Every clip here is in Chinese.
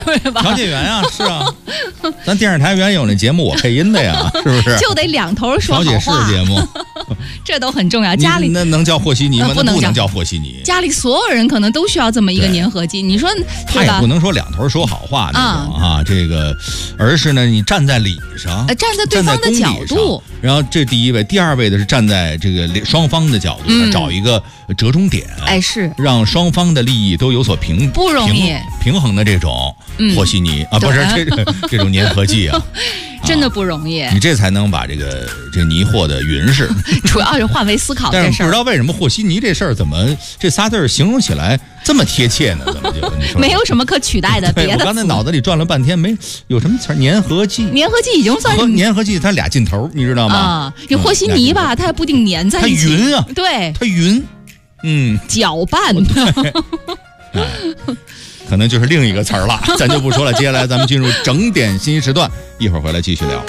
对吧？ 调解员啊，是啊，咱电视台原有那节目我配音的呀，是不是？ 就得两头说好话。 调解室节目， 这都很重要。家里那能叫和稀泥吗？ 不能叫和稀泥。 家里所有人可能都需要这么一个粘合剂。你说他也不能说两头说好话那种啊，这个，而是呢，你站在理上， 站在对方的角度， 然后这第一位，第二位的是站在这个双方的角度，找一个折中点， 是让双方的利益都有所平衡的这种和稀泥啊，不是这种粘合剂啊。 真的不容易， 你这才能把这泥和的匀实。 主要是换位思考这事儿。 但是不知道为什么和稀泥这事儿怎么这仨字形容起来这么贴切呢？怎么就你说没有什么可取代的别的？ 我刚才脑子里转了半天，没有什么词儿。粘合剂， 粘合剂已经算是粘合剂，它俩劲头，你知道吗？ 啊，你和稀泥吧，它还不定粘在一起。 它匀啊， 对， 它匀， 搅拌。 可能就是另一个词儿了，咱就不说了。接下来咱们进入整点新时段，一会儿回来继续聊。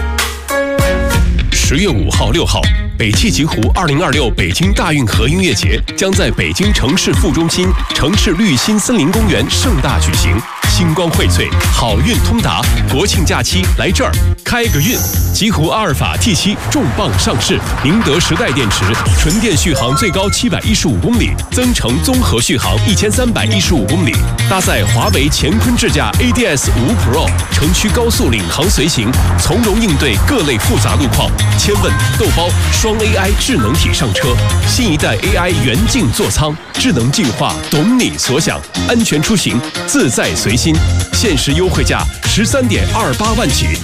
10月5号、6号，北汽极狐2026北京大运河音乐节将在北京城市副中心城市绿心森林公园盛大举行。星光荟萃，好运通达，国庆假期来这儿开个运！极狐阿尔法 T7重磅上市，宁德时代电池，纯电续航最高715公里，增程综合续航1315公里，搭载华为乾坤智驾 ADS 5 Pro， 城区高速领航随行，从容应对各类复杂路况。千问豆包双 AI 智能体上车，新一代 AI 元镜座舱，智能进化，懂你所想，安全出行，自在随心。限时优惠价13.28万起。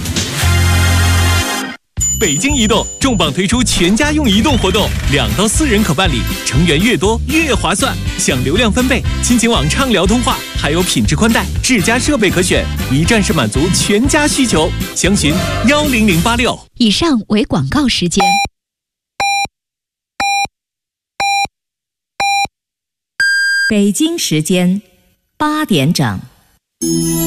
北京移动重磅推出全家用移动活动，2到4人可办理，成员越多越划算，享流量分贝、亲情网畅聊通话，还有品质宽带、智家设备可选，一站式满足全家需求。详询10086。 以上为广告时间。北京时间8点整。